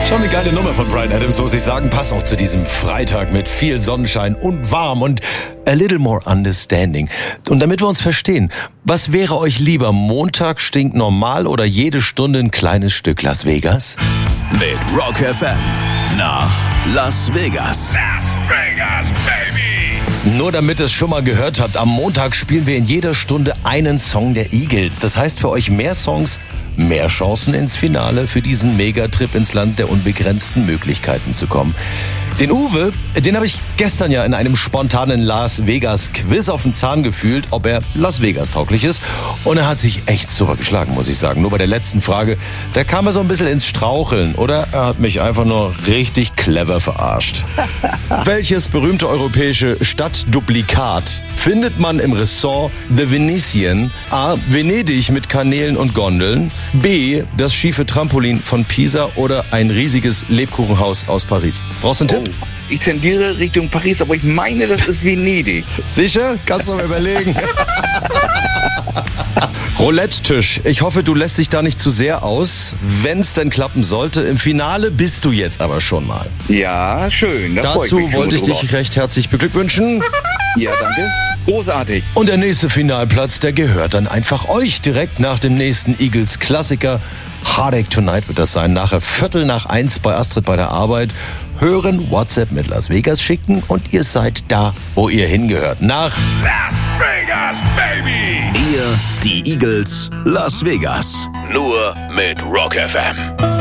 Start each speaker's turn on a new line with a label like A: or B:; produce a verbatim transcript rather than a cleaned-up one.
A: Schon eine geile Nummer von Bryan Adams, muss ich sagen. Passt auch zu diesem Freitag mit viel Sonnenschein und warm und a little more understanding. Und damit wir uns verstehen, was wäre euch lieber, Montag stinkt normal oder jede Stunde ein kleines Stück Las Vegas?
B: Mit Rock F M nach Las Vegas.
C: Las Vegas, baby!
A: Nur damit ihr es schon mal gehört habt, am Montag spielen wir in jeder Stunde einen Song der Eagles. Das heißt für euch mehr Songs, mehr Chancen ins Finale, für diesen Megatrip ins Land der unbegrenzten Möglichkeiten zu kommen. Den Uwe, den habe ich gestern ja in einem spontanen Las Vegas Quiz auf den Zahn gefühlt, ob er Las Vegas tauglich ist. Und er hat sich echt super geschlagen, muss ich sagen. Nur bei der letzten Frage, da kam er so ein bisschen ins Straucheln. Oder er hat mich einfach nur richtig clever verarscht. Welches berühmte europäische Stadtduplikat findet man im Ressort The Venetian? A. Venedig mit Kanälen und Gondeln. B. Das schiefe Trampolin von Pisa oder ein riesiges Lebkuchenhaus aus Paris. Brauchst du einen Tipp?
D: Ich tendiere Richtung Paris, aber ich meine, das ist Venedig.
A: Sicher? Kannst du mal überlegen. Roulette-Tisch. Ich hoffe, du lässt dich da nicht zu sehr aus. Wenn es denn klappen sollte, im Finale bist du jetzt aber schon mal.
D: Ja, schön. Da freu ich
A: Dazu
D: mich schon
A: wollte ich
D: drüber.
A: dich recht herzlich beglückwünschen.
D: Ja, danke. Großartig.
A: Und der nächste Finalplatz, der gehört dann einfach euch. Direkt nach dem nächsten Eagles-Klassiker. Heartache Tonight wird das sein. Nachher Viertel nach eins bei Astrid bei der Arbeit. Hören, WhatsApp mit Las Vegas schicken und ihr seid da, wo ihr hingehört. Nach
C: Las Vegas, baby!
B: Ihr, die Eagles, Las Vegas.
C: Nur mit Rock F M.